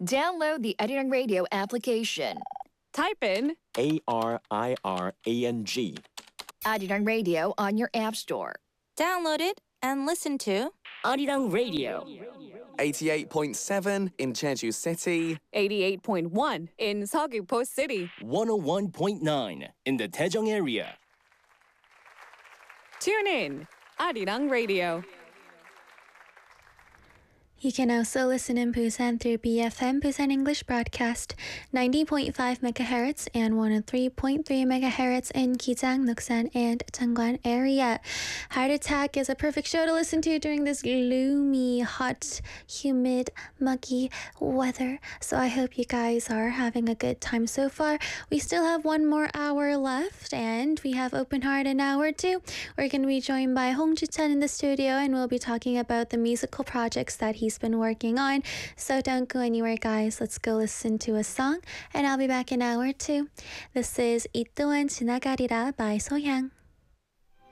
Download the Arirang Radio application. Type in ARIRANG. Arirang Radio on your app store. Download it and listen to Arirang Radio. 88.7 in Jeju City. 88.1 in Seogwipo City. 101.9 in the Daejeong area. Tune in, Arirang Radio. You can also listen in Busan through BFM Busan English Broadcast 90.5 MHz and 103.3 MHz in Gijang, Nuksan, and Changwon area. Heart Attack is a perfect show to listen to during this gloomy, hot, humid, muggy weather. So I hope you guys are having a good time so far. We still have one more hour left, and we have Open Heart in hour 2. We're going to be joined by Hong Ju-chan in the studio, and we'll be talking about the musical projects that he's been working on. So don't go anywhere, guys. Let's go listen to a song, and I'll be back in hour 2. This is 이 또한 지나가리라 by Sohyang.